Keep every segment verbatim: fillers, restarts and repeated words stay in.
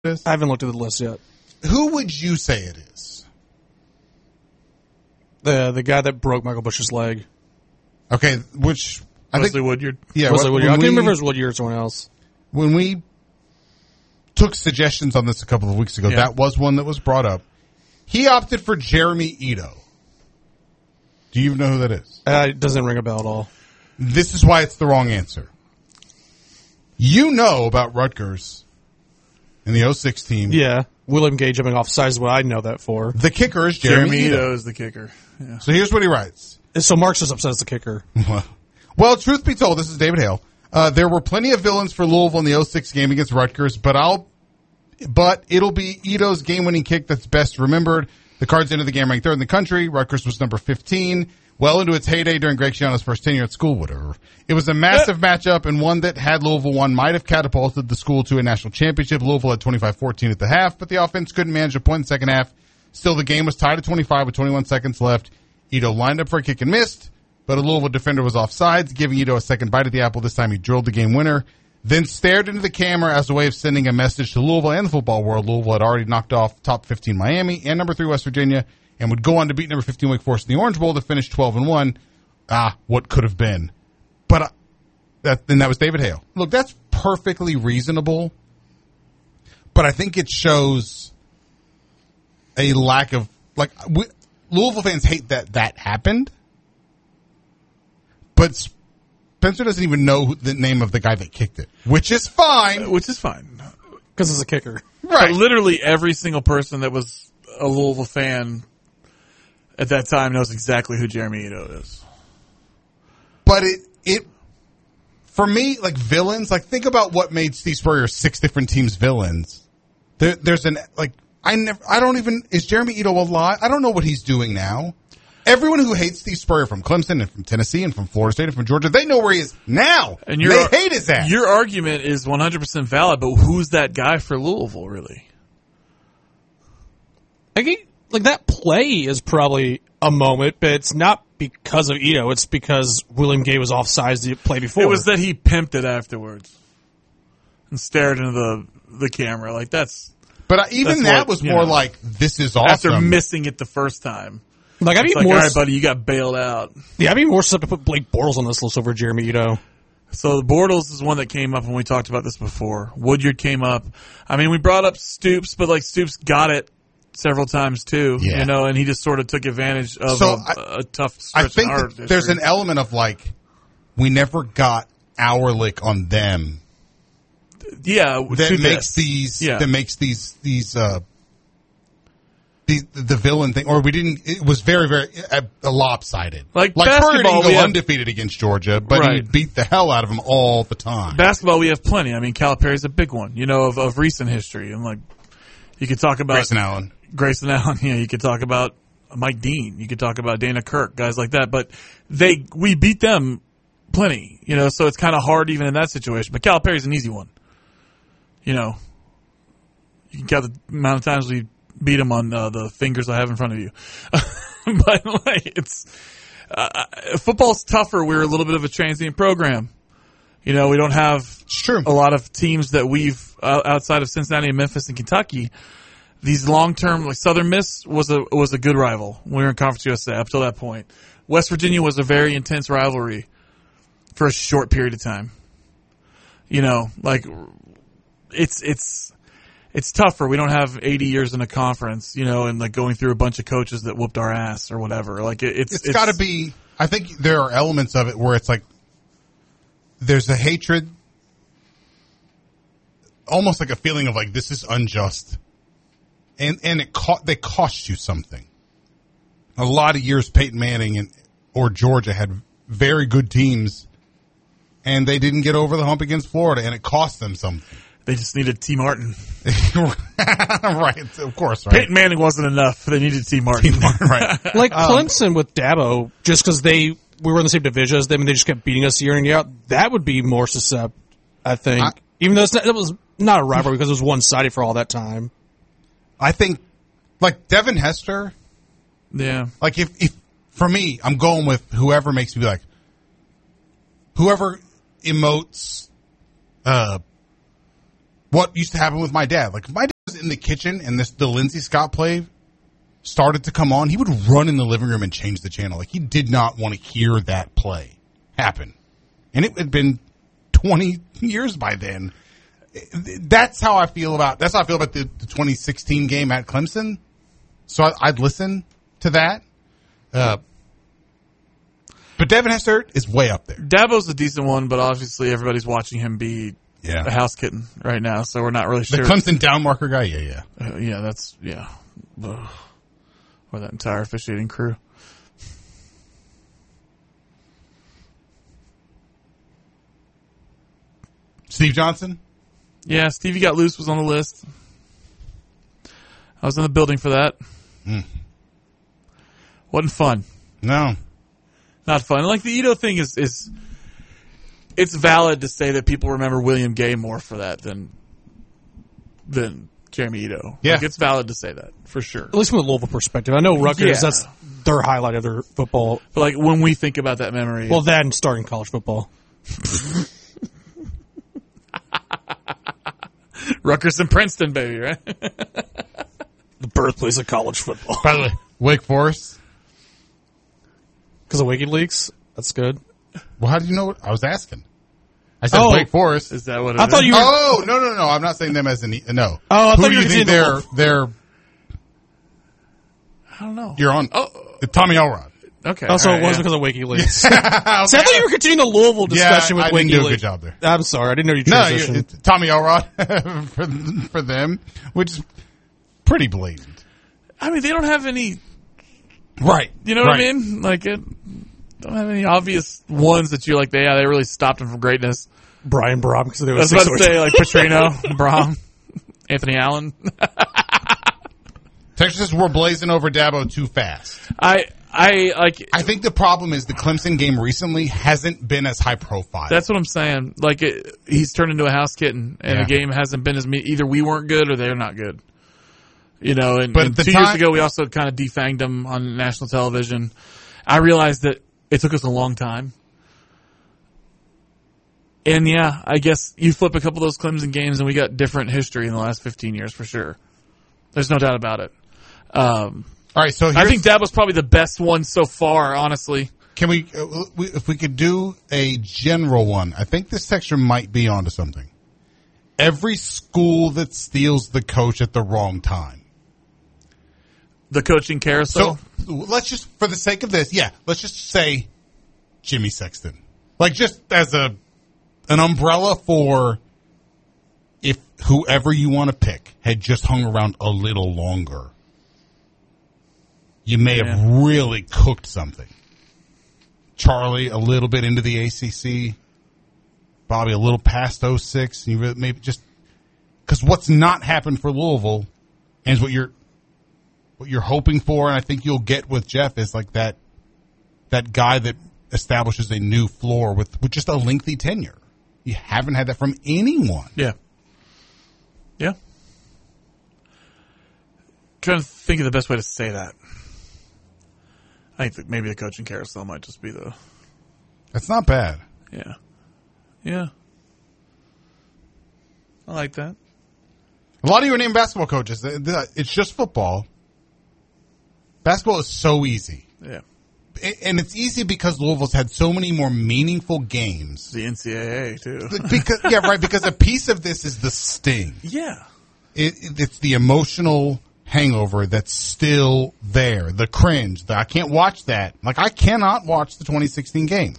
is? I haven't looked at the list yet. Who would you say it is? The the guy that broke Michael Bush's leg. Okay, which I Wesley think Woodyard. Yeah, Wesley when Woodyard. I can't we- remember if it was Woodyard or someone else. When we took suggestions on this a couple of weeks ago, Yeah. that was one that was brought up. He opted for Jeremy Ito. Do you even know who that is? Uh, it doesn't ring a bell at all. This is why it's the wrong answer. You know about Rutgers and the oh six team. Yeah. William Gay jumping off sides is what I know that for. The kicker is Jeremy, Jeremy Ito. Ito is the kicker. Yeah. So here's what he writes. So Mark's just upset as the kicker. Well, truth be told, this is David Hale. Uh, there were plenty of villains for Louisville in the oh six game against Rutgers, but I'll, but it'll be Ito's game-winning kick that's best remembered. The Cards entered the game ranked third in the country. Rutgers was number fifteen, well into its heyday during Greg Schiano's first tenure at school. Whatever. It was a massive matchup and one that, had Louisville won, might have catapulted the school to a national championship. Louisville had twenty-five fourteen at the half, but the offense couldn't manage a point in the second half. Still, the game was tied at twenty-five with twenty-one seconds left. Ito lined up for a kick and missed, but a Louisville defender was offsides, giving Ito a second bite at the apple. This time he drilled the game winner, then stared into the camera as a way of sending a message to Louisville and the football world. Louisville had already knocked off top fifteen Miami and number three West Virginia, and would go on to beat number fifteen Wake Forest in the Orange Bowl to finish twelve and one. Ah, what could have been. But uh, that, then that was David Hale. Look, that's perfectly reasonable, but I think it shows a lack of, like, we, Louisville fans hate that that happened, but Spencer doesn't even know the name of the guy that kicked it, which is fine. Which is fine. Because it's a kicker. Right. But literally every single person that was a Louisville fan at that time knows exactly who Jeremy Ito is. But it, it, for me, like villains, like think about what made Steve Spurrier six different teams villains. There, there's an, like, I never, I don't even, is Jeremy Ito alive? I don't know what he's doing now. Everyone who hates Steve Spurrier from Clemson and from Tennessee and from Florida State and from Georgia, they know where he is now. And your, they hate his ass. Your argument is one hundred percent valid, but who's that guy for Louisville, really? Like, he, like that play is probably a moment, but it's not because of Ito. It's because William Gay was offsides the play before. It was that he pimped it afterwards and stared into the the camera. Like, that's... But uh, even that's that what, was you more know, like, this is awesome. After missing it the first time. Like, I'd be It's like, more, all right, buddy, you got bailed out. yeah, I'd be more set to put Blake Bortles on this list over Jeremy Ito. So the Bortles is one that came up when we talked about this before. Woodyard came up. I mean, we brought up Stoops, but like Stoops got it several times too, Yeah. you know, and he just sort of took advantage of So a, I- a tough stretch I think in our that there's history. an element of like, we never got our lick on them yeah that to makes this. these yeah. that makes these these uh the the villain thing, or we didn't. It was very very uh, lopsided. Like like Spurrier basketball, didn't we go have- undefeated against Georgia, but he Right. beat the hell out of them all the time. Basketball, we have plenty. I mean, Calipari's a big one, you know, of, of recent history, and like you could talk about Grayson Allen. Grayson Allen. Yeah, you could talk about Mike Dean. You could talk about Dana Kirk, guys like that. But they we beat them plenty, you know. So it's kind of hard even in that situation. But Calipari's an easy one. You know, you can count the amount of times we beat him on uh, the fingers I have in front of you. But like, it's uh, football's tougher. We're a little bit of a transient program. You know, we don't have It's true. a lot of teams that we've uh, outside of Cincinnati and Memphis and Kentucky. These long term, like Southern Miss was a was a good rival when we were in Conference U S A up till that point. West Virginia was a very intense rivalry for a short period of time. You know, like it's it's it's tougher. We don't have eighty years in a conference, you know, and like going through a bunch of coaches that whooped our ass or whatever. Like it, it's it's got to be. I think there are elements of it where it's like there's a hatred, almost like a feeling of like this is unjust, and and it co- they cost you something. A lot of years, Peyton Manning and or Georgia had very good teams, and they didn't get over the hump against Florida, and it cost them something. They just needed T. Martin. Right, of course. Right. Peyton Manning wasn't enough. They needed T. Martin. T. Martin, right. Like Clemson with Dabo, just because they we were in the same division as them and they just kept beating us year in year out, that would be more susceptible, I think. I- Even though it's not, it was not a rivalry because it was one-sided for all that time. I think, like Devin Hester. Yeah. Like if, if for me, I'm going with whoever makes me like, whoever emotes, uh, what used to happen with my dad. Like if my in the kitchen and this the Lindsey Scott play started to come on, he would run in the living room and change the channel. Like, he did not want to hear that play happen. And it had been twenty years by then. That's how I feel about, that's how I feel about the, the twenty sixteen game at Clemson. So I, I'd listen to that. Uh, but Devin Hester is way up there. Dabo's a decent one, but obviously everybody's watching him be Yeah. a house kitten right now, so we're not really The sure. Clemson down marker guy? Yeah, yeah. Uh, yeah, that's, yeah. Ugh. Or that entire officiating crew. Steve Johnson? Yeah, Stevie Got Loose was on the list. I was in the building for that. Mm. Wasn't fun. No. Not fun. Like, the Ito thing is, is, it's valid to say that people remember William Gay more for that than, than Jeremy Ito. Yeah. Like, it's valid to say that, for sure. At least from a Louisville perspective. I know Rutgers, Yeah. that's their highlight of their football. But, like, when we think about that memory. Well, that and starting college football. Rutgers and Princeton, baby, right? The birthplace of college football. By the way, Wake Forest. Because of WikiLeaks? That's good. Well, how did you know what I was asking? I said Oh. Wake Forest. Is that what it I thought is? you were... Oh, no, no, no. I'm not saying them as an, e- no. Oh, I Who thought do you you were think saying they're, the- they're, I don't know. you're on? Oh. Tommy Elrod. Okay. Also, all it right, was yeah. because of WikiLeaks. See, I thought you were continuing the Louisville discussion Yeah, with I WikiLeaks. didn't do a good job there. I'm sorry. I didn't know you No, transitioned. you- it's Tommy Elrod for, for them, which is pretty blatant. I mean, they don't have any, Right. you know what I mean? Like, it don't have any obvious ones that you're like, they, yeah, they really stopped him from greatness. Brian Brom, because there I was was about six to say, like, Petrino, Brom, Anthony Allen. Texas, we're blazing over Dabo too fast. I, I, like, I think the problem is the Clemson game recently hasn't been as high profile. that's what I'm saying. Like, it, he's turned into a house kitten, and Yeah. the game hasn't been as me. Either we weren't good or they're not good. You know, and, But and at two the years time- ago, we also kind of defanged him on national television. I realized that it took us a long time. And yeah, I guess you flip a couple of those Clemson games and we got different history in the last fifteen years for sure. There's no doubt about it. Um, All right, so I here's, think Dabo's probably the best one so far, honestly. can we, uh, we, if we could do a general one, I think this section might be onto something. Every school that steals the coach at the wrong time. The coaching carousel. So let's just, for the sake of this, yeah, let's just say Jimmy Sexton. Like, just as a an umbrella for if whoever you want to pick had just hung around a little longer, you may Yeah. have really cooked something. Charlie, a little bit into the A C C. Bobby, a little past oh six. You really, maybe just because what's not happened for Louisville, and is what you're what you're hoping for, and I think you'll get with Jeff is like that that guy that establishes a new floor with, with just a lengthy tenure. You haven't had that from anyone. Yeah. Yeah. Trying to think of the best way to say that. I think that maybe the coaching carousel might just be the, That's not bad. yeah. Yeah. I like that. A lot of you are named basketball coaches. It's just football. Basketball is so easy. Yeah. And it's easy because Louisville's had so many more meaningful games. The N C double A too. Because, yeah, right, because a piece of this is the sting. Yeah. It, it, it's the emotional hangover that's still there. The cringe. The, I can't watch that. Like, I cannot watch the twenty sixteen game.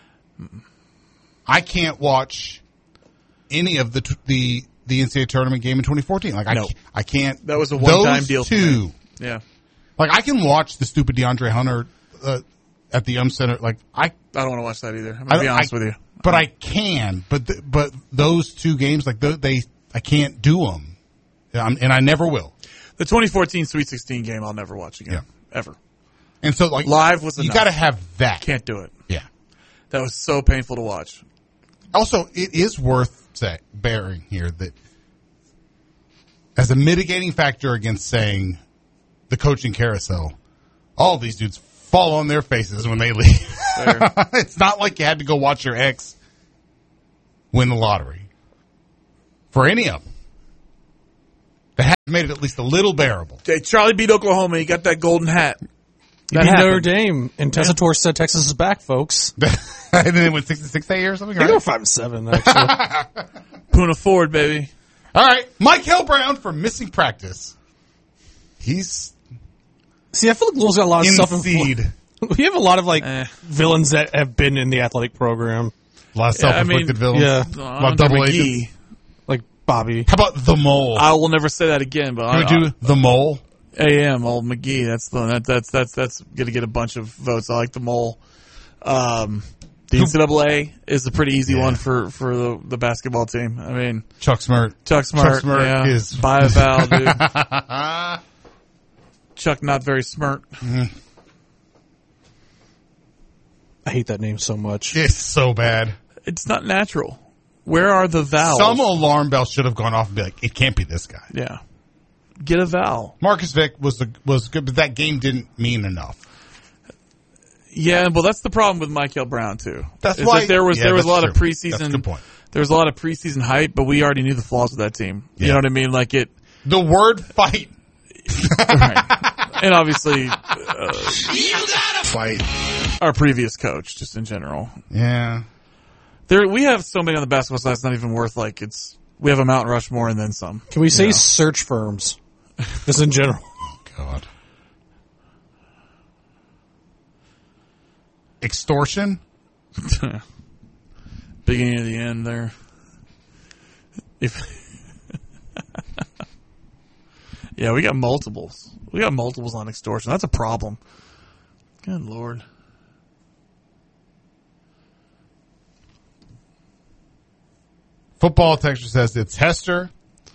I can't watch any of the t- the the N C double A tournament game in twenty fourteen. Like, I, No. ca- I can't. That was a one-time those deal for Two, me. Yeah. like, I can watch the stupid DeAndre Hunter uh, at the Um Center. Like, I I don't want to watch that either. I'm I going don't- to be honest I- with you. But I can. But th- but those two games, like th- they, I can't do them, um, and I never will. The twenty fourteen Sweet sixteen game I'll never watch again. Yeah. Ever. And so, like, Live was you enough. got to have that. Can't do it. Yeah. That was so painful to watch. Also, it is worth say, bearing here that as a mitigating factor against saying the coaching carousel, all these dudes fall on their faces when they leave. Fair. It's not like you had to go watch your ex win the lottery for any of them. The hat made it at least a little bearable. Okay, Charlie beat Oklahoma. He got that golden hat. He That beat happened. Notre Dame, and Tessitore said Texas is back, folks. And then they went six to six that year or something. They Right? go five and seven, actually. Puna Ford, baby. All right, Mike Brown for missing practice. He's See, I feel like Louisville's got a lot of in stuff seed. We have a lot of like Eh. villains that have been in the athletic program, A lot of Yeah, I self-inflicted mean, villains. yeah. A lot Uh, of double McGee. agents. like Bobby. How about the mole? I will never say that again, but Can we I, do the mole? A M, old McGee. That's the that, that's that's that's going to get a bunch of votes. I like the mole. Um, the N C double A is a pretty easy Yeah. one for, for the, the basketball team. I mean, Chuck Smart. Chuck Smart, Chuck Smart yeah, is- buy a foul, dude. Chuck not very smart. I hate that name so much. It's so bad. It's not natural. Where are the vowels? Some alarm bell should have gone off and be like, it can't be this guy. Yeah, get a vowel. Marcus Vick was the, was good, but that game didn't mean enough. Yeah, well, that's the problem with Michael Brown too. That's is why that there was yeah, there was a that's lot of true. preseason. That's a good point. There was a lot of preseason hype, but we already knew the flaws of that team. You Yeah. know what I mean? Like it, The word fight. right. And obviously uh, Fight. our previous coach, just in general. Yeah. There, we have so many on the basketball side. It's not even worth like it's. We have a Mount Rushmore and then some. Can we say Yeah. search firms? Just in general. God. Extortion? Beginning of the end there. If yeah, we got multiples. We got multiples on extortion. That's a problem. Good Lord. Football texture says it's Hester.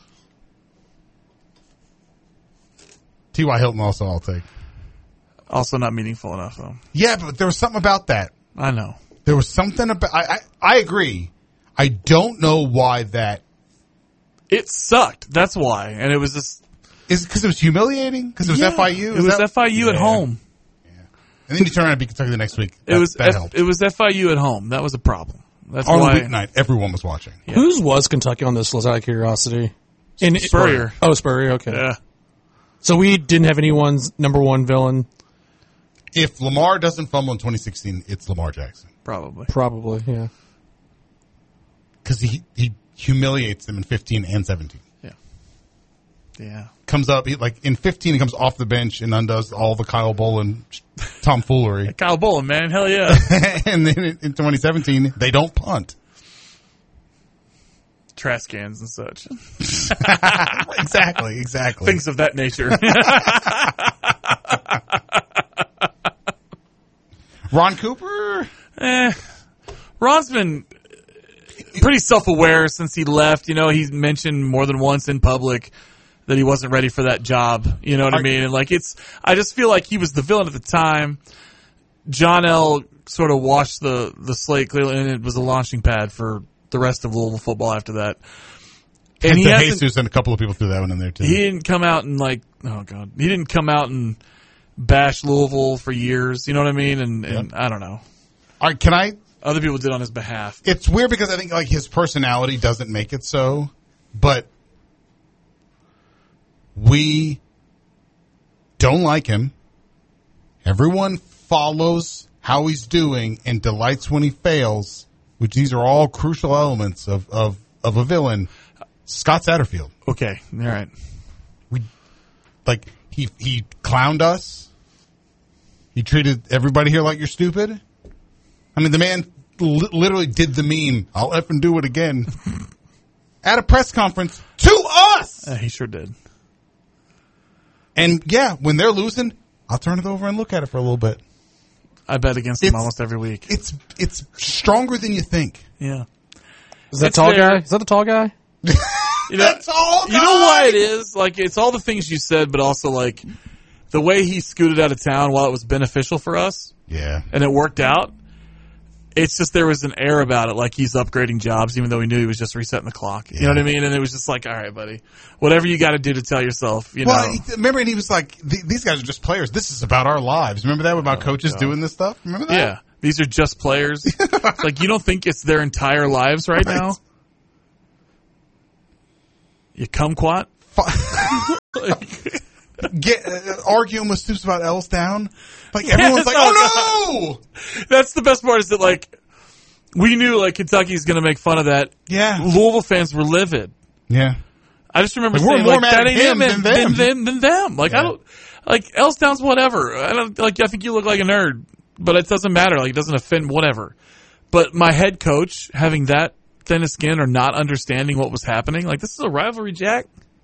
T Y. Hilton also I'll take. Also not meaningful enough though. Yeah, but there was something about that. I know. There was something about, I, I, I agree. I don't know why that, It sucked. That's why. And it was just is it because it was humiliating? Because it was yeah, F I U? It Is was that- F I U at Yeah. home. And then you turn around and beat Kentucky the next week. That, It was that F, helped. it was F I U at home. That was a problem. That's On why a weeknight, everyone was watching. Yeah. Whose was Kentucky on this list out of curiosity? In Spurrier. Oh, Spurrier, okay. Yeah. So we didn't have anyone's number one villain? If Lamar doesn't fumble in twenty sixteen, it's Lamar Jackson. Probably. Probably, yeah. Because he, he humiliates them in fifteen and seventeen. Yeah. Yeah. Comes up, he, like in fifteen, he comes off the bench and undoes all the Kyle Bolin tomfoolery. Kyle Bolin, man. Hell yeah. And then in, in twenty seventeen, they don't punt. Trash cans and such. Exactly, exactly. Things of that nature. Ron Cooper? eh. Ron's been pretty self-aware since he left. You know, he's mentioned more than once in public that he wasn't ready for that job. You know what I Are- mean? And like, it's, I just feel like he was the villain at the time. John L. sort of washed the, the slate clearly, and it was a launching pad for the rest of Louisville football after that. And And he the hasn't, Jesus and a couple of people threw that one in there too. he didn't come out and like, oh god, he didn't come out and bash Louisville for years. You know what I mean? And, and I don't know. All right, can I? Other people did on his behalf. It's weird because I think like his personality doesn't make it so, but we don't like him. Everyone follows how he's doing and delights when he fails, which these are all crucial elements of, of, of a villain. Scott Satterfield. Okay, all right. We like he he clowned us. He treated everybody here like you're stupid. I mean, the man li- literally did the meme. I'll effing do it again at a press conference to us. Uh, he sure did. And yeah, when they're losing, I'll turn it over and look at it for a little bit. I bet against him It's- almost every week. It's it's stronger than you think. Yeah. Is that It's tall there. guy? Is that the tall guy? You know, That's all. you know why it is? Like, it's all the things you said, but also, like, the way he scooted out of town while it was beneficial for us, Yeah. and it worked out. It's just there was an air about it, like he's upgrading jobs, even though he knew he was just resetting the clock. You know what I mean? And it was just like, all right, buddy, whatever you got to do to tell yourself, you Well, know. he- remember, and he was like, "Th- "These guys are just players. This is about our lives." Remember that about coaches God. doing this stuff? Remember that? Yeah, these are just players. It's like, you don't think it's their entire lives right, Right. now? You kumquat? get uh, arguing with Stoops about L's down. Like everyone's Yes, like, oh, oh no! That's the best part is that like we knew like Kentucky's going to make fun of that. Yeah, Louisville fans were livid. yeah. I just remember Like, we're saying more like mad that at ain't him him than them. than, than, than them. Like Yeah. I don't like Elstown's whatever. I don't like. I think you look like a nerd, but it doesn't matter. Like it doesn't offend whatever. But my head coach having that thin of skin or not understanding what was happening, like this is a rivalry, Jack.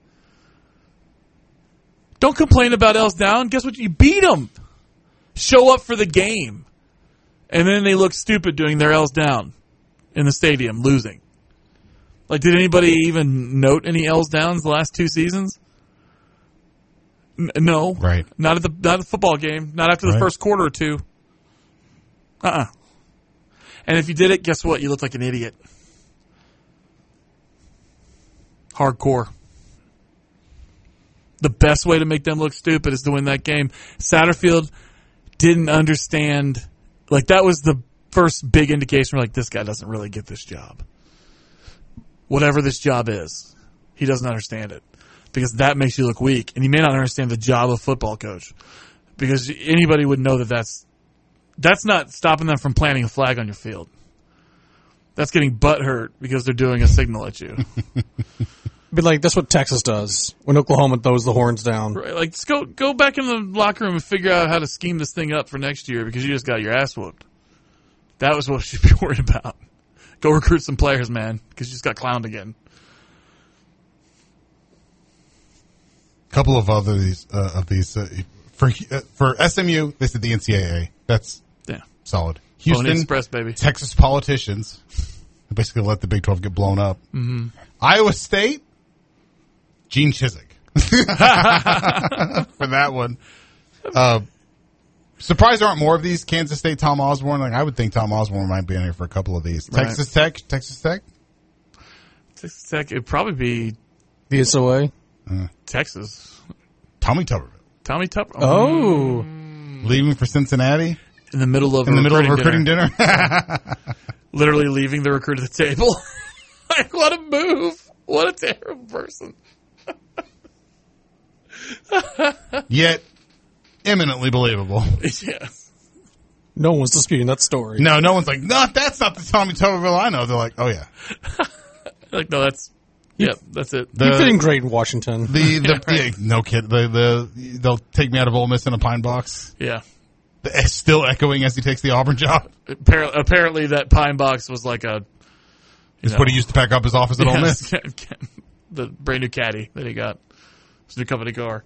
Don't complain about L's down. Guess what? You beat them. Show up for the game. And then they look stupid doing their L's down in the stadium, losing. Like, did anybody even note any L's downs the last two seasons? N- no. Right. Not at the not at the football game. Not after the Right. first quarter or two. Uh-uh. And if you did it, guess what? You looked like an idiot. Hardcore. The best way to make them look stupid is to win that game. Satterfield didn't understand. Like, that was the first big indication. We're like, this guy doesn't really get this job. Whatever this job is, he doesn't understand it. Because that makes you look weak. And you may not understand the job of football coach. Because anybody would know that that's, that's not stopping them from planting a flag on your field. That's getting butt hurt because they're doing a signal at you. But like that's what Texas does when Oklahoma throws the horns down. Right, like, just go go back in the locker room and figure out how to scheme this thing up for next year because you just got your ass whooped. That was what you should be worried about. Go recruit some players, man, because you just got clowned again. A couple of other these uh, of these uh, for uh, for S M U. They said the N C double A. That's Yeah. solid. Pony Houston Express, baby. Texas politicians basically let the Big twelve get blown up. Mm-hmm. Iowa State, Gene Chizik for that one. Uh, surprised there aren't more of these. Kansas State, Tom Osborne. Like I would think Tom Osborne might be in here for a couple of these. Right. Texas Tech, Texas Tech. Texas Tech, it'd probably be V S O A. Texas. Tommy Tuberville Tommy Tupper. Oh, leaving for Cincinnati In the middle of in a the middle of recruiting recruiting dinner. dinner. Literally leaving the recruit at the table. Like, what a move. What a terrible person. Yet eminently believable. Yes. no one's disputing that story. No, no one's like, no, that's not the Tommy Tuberville I know. They're like, oh yeah. Like, no, that's, yeah, that's it. The- You fit in great in Washington. The, the, Yeah, right. yeah, no kid. The, the, they'll take me out of Ole Miss in a pine box. Yeah. The, still echoing as he takes the Auburn job. Appar- Apparently that pine box was like a, you It's know, what he used to pack up his office at Ole Miss. the brand new caddy that he got. It's a new company car.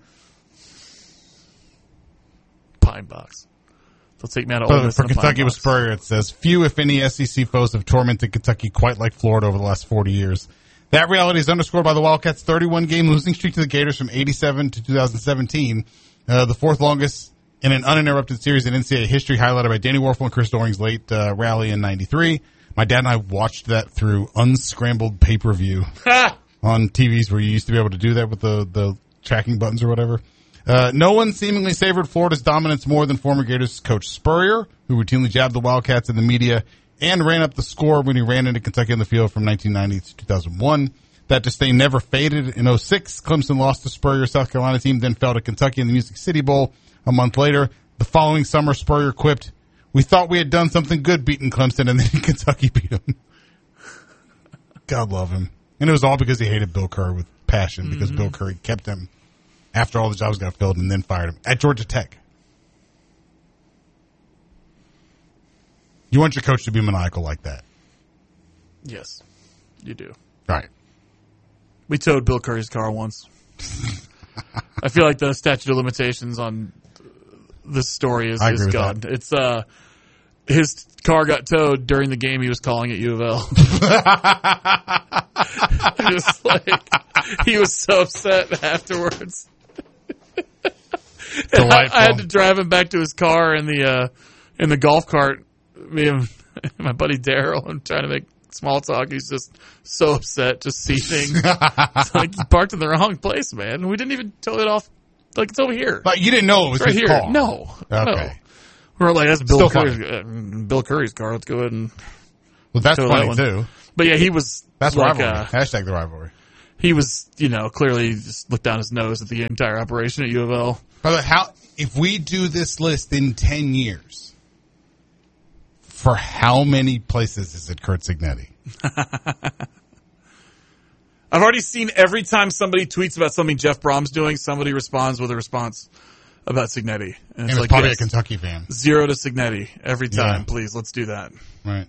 Pine box. They'll take me out of Ole But Miss for in a pine Kentucky with box. Spurrier, it says, few, if any, S E C foes have tormented Kentucky quite like Florida over the last forty years. That reality is underscored by the Wildcats' thirty-one game losing streak to the Gators from eighty-seven to two thousand seventeen, uh, the fourth longest in an uninterrupted series in N C double A history, highlighted by Danny Warfel and Chris Doring's late uh, rally in ninety-three. My dad and I watched that through unscrambled pay-per-view on T Vs where you used to be able to do that with the, the tracking buttons or whatever. Uh, no one seemingly savored Florida's dominance more than former Gators coach Spurrier, who routinely jabbed the Wildcats in the media and ran up the score when he ran into Kentucky in the field from nineteen ninety to two thousand one. That disdain never faded. In oh six, Clemson lost to Spurrier's South Carolina team, then fell to Kentucky in the Music City Bowl a month later. The following summer, Spurrier quipped, "We thought we had done something good beating Clemson, and then Kentucky beat him." God love him. And it was all because he hated Bill Kerr with passion, because Mm-hmm. Bill Kerr kept him after all the jobs got filled and then fired him at Georgia Tech. You want your coach to be maniacal like that. Yes, you do. Right. We towed Bill Curry's car once. I feel like the statute of limitations on this story is, I is agree with gone. It's uh, his car got towed during the game he was calling at U of L. Just like he was so upset afterwards. And I, I had to drive him back to his car in the uh, in the golf cart. Me and my buddy Daryl, and trying to make small talk. He's just so upset, just seething. It's like you parked in the wrong place, man. We didn't even tow it off. Like, it's over here. Like, you didn't know it was It's right his here. car. No. Okay. No. We were like, that's Bill Still Curry's, funny. uh, Bill Curry's car. Let's go ahead and Well, that's tow funny, that one. too. But yeah, he was That's like, rivalry. uh, Hashtag the rivalry. he was, you know, clearly just looked down his nose at the entire operation at U of L. By the way, how if we do this list in ten years, for how many places is it Curt Cignetti? I've already seen every time somebody tweets about something Jeff Brom's doing, somebody responds with a response about Cignetti. And And it's it's like, probably yes, a Kentucky fan. zero to Cignetti every time. Yeah. Please, let's do that. Right.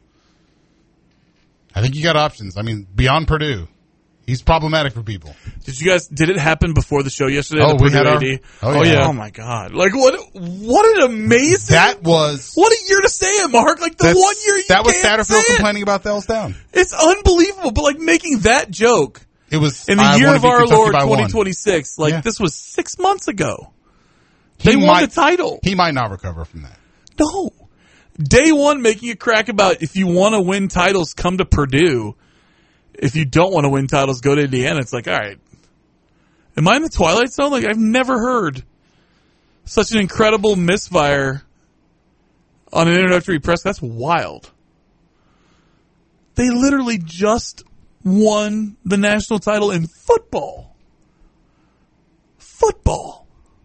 I think you got options. I mean, beyond Purdue, he's problematic for people. Did you guys? Did it happen before the show yesterday? Oh, the we Purdue had our- A D? oh, Oh yeah. yeah. Oh my God! Like what? What an amazing. That was What a year to say it, Mark. Like the that's- one year you that was can't Satterfield say it. complaining about Thales Down. It's unbelievable. But like making that joke It was in the I year wanna of beat our Kentucky Lord by one. twenty twenty-six, like Yeah. this was six months ago. He They won might- the title. He might not recover from that. No. Day one, making a crack about if you want to win titles, come to Purdue. If you don't want to win titles, go to Indiana. It's like, all right. Am I in the Twilight Zone? Like, I've never heard such an incredible misfire on an introductory press. That's wild. They literally just won the national title in football. Football.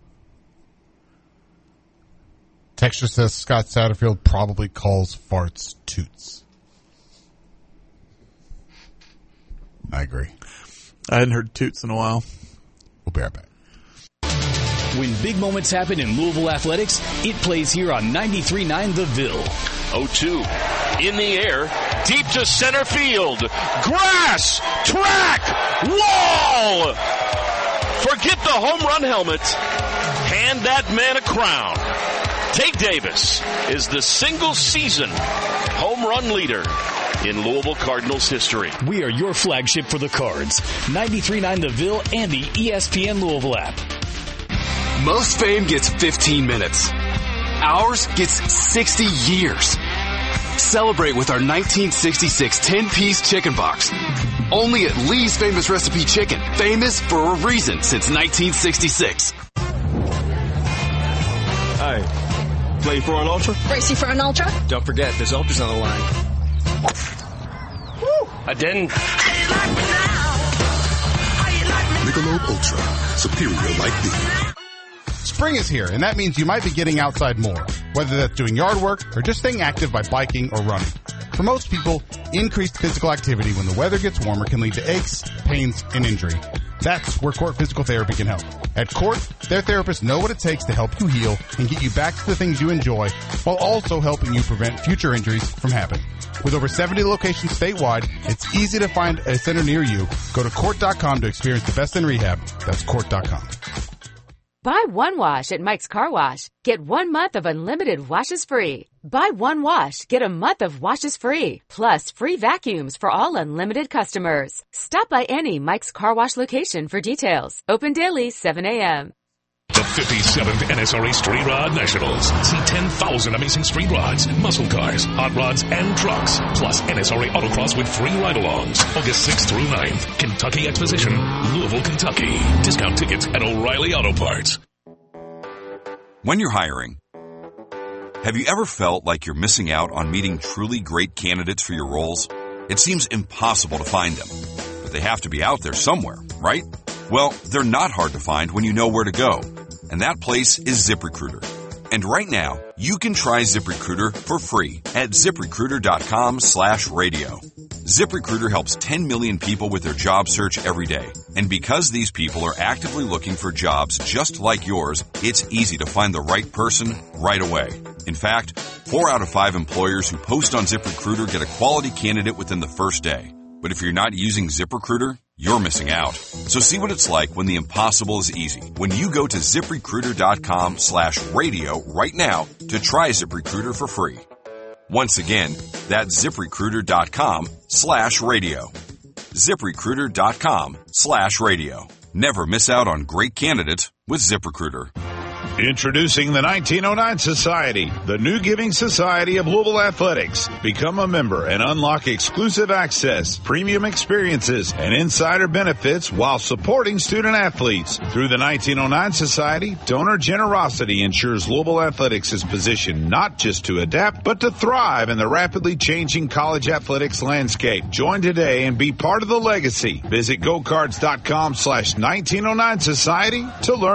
Texture says Scott Satterfield probably calls farts toots. I agree. I hadn't heard toots in a while. We'll be right back. When big moments happen in Louisville athletics, it plays here on ninety-three point nine The Ville. oh two in the air, deep to center field. Grass, track, wall. Forget the home run helmet. Hand that man a crown. Tate Davis is the single season home run leader in Louisville Cardinals history. We are your flagship for the Cards. ninety-three point nine The Ville and the E S P N Louisville app. Most fame gets fifteen minutes. Ours gets sixty years. Celebrate with our nineteen sixty-six ten-piece chicken box. Only at Lee's Famous Recipe Chicken. Famous for a reason since nineteen sixty-six. Hi. Play for an Ultra? Racing for an Ultra? Don't forget, there's Ultras on the line. Woo! I didn't. Michelob Ultra. Superior like beer. Spring is here, and that means you might be getting outside more, whether that's doing yard work or just staying active by biking or running. For most people, increased physical activity when the weather gets warmer can lead to aches, pains, and injury. That's where Court Physical Therapy can help. At Court, their therapists know what it takes to help you heal and get you back to the things you enjoy, while also helping you prevent future injuries from happening. With over seventy locations statewide, it's easy to find a center near you. Go to court dot com to experience the best in rehab. That's court dot com. Buy one wash at Mike's Car Wash. Get one month of unlimited washes free. Buy one wash, get a month of washes free. Plus free vacuums for all unlimited customers. Stop by any Mike's Car Wash location for details. Open daily, seven a.m. The fifty-seventh N S R A Street Rod Nationals. See ten thousand amazing street rods, muscle cars, hot rods, and trucks. Plus N S R A Autocross with free ride-alongs. August sixth through ninth. Kentucky Exposition, Louisville, Kentucky. Discount tickets at O'Reilly Auto Parts. When you're hiring, have you ever felt like you're missing out on meeting truly great candidates for your roles? It seems impossible to find them, but they have to be out there somewhere, right? Well, they're not hard to find when you know where to go, and that place is ZipRecruiter. And right now, you can try ZipRecruiter for free at ZipRecruiter.com slash radio. ZipRecruiter helps ten million people with their job search every day. And because these people are actively looking for jobs just like yours, it's easy to find the right person right away. In fact, four out of five employers who post on ZipRecruiter get a quality candidate within the first day. But if you're not using ZipRecruiter, you're missing out. So see what it's like when the impossible is easy. When you go to ZipRecruiter.com slash radio right now to try ZipRecruiter for free. Once again, that's ZipRecruiter.com slash radio. ZipRecruiter.com slash radio. Never miss out on great candidates with ZipRecruiter. Introducing the nineteen oh nine Society, the new giving society of Louisville Athletics. Become a member and unlock exclusive access, premium experiences, and insider benefits while supporting student athletes. Through the nineteen oh nine Society, donor generosity ensures Louisville Athletics is positioned not just to adapt, but to thrive in the rapidly changing college athletics landscape. Join today and be part of the legacy. Visit gocards.com slash 1909 Society to learn